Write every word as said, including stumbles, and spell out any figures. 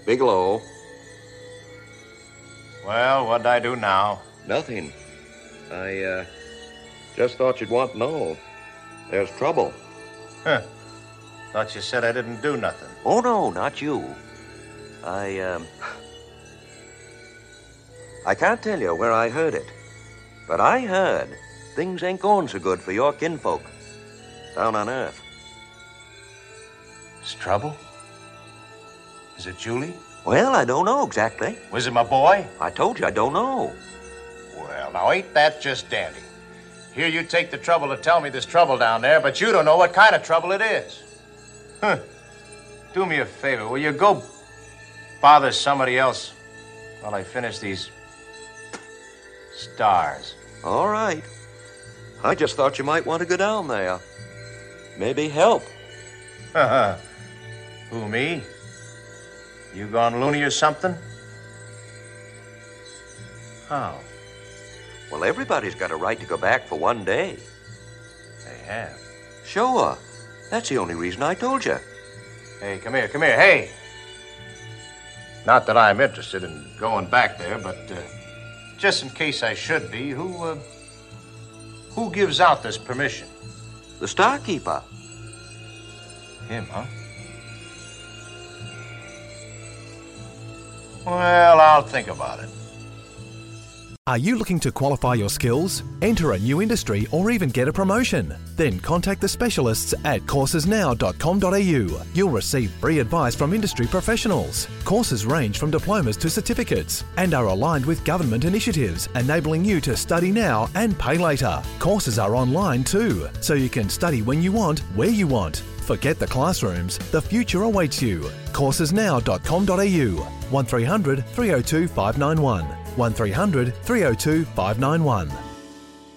Bigelow. Well, what'd I do now? Nothing. I, uh, just thought you'd want to know. There's trouble. Huh. Thought you said I didn't do nothing. Oh, no, not you. I, um... I can't tell you where I heard it, but I heard things ain't going so good for your kinfolk down on Earth. Is trouble? Is it Julie? Well, I don't know exactly. Was it my boy? I told you I don't know. Well, now ain't that just dandy? Here you take the trouble to tell me there's trouble down there, but you don't know what kind of trouble it is. Huh. Do me a favor, will you go bother somebody else while I finish these stars? All right. I just thought you might want to go down there. Maybe help. Who, me? You gone loony or something? How? Well, everybody's got a right to go back for one day. They have. Sure. That's the only reason I told you. Hey, come here, come here. Hey! Not that I'm interested in going back there, but uh, just in case I should be, who, uh, who gives out this permission? The Starkeeper. Him, huh? Well, I'll think about it. Are you looking to qualify your skills, enter a new industry, or even get a promotion? Then contact the specialists at courses now dot com dot a u. You'll receive free advice from industry professionals. Courses range from diplomas to certificates and are aligned with government initiatives, enabling you to study now and pay later. Courses are online too, so you can study when you want, where you want. Forget the classrooms, the future awaits you. courses now dot com dot a u. one three hundred, three oh two, five nine one. one three hundred, three oh two, five nine one.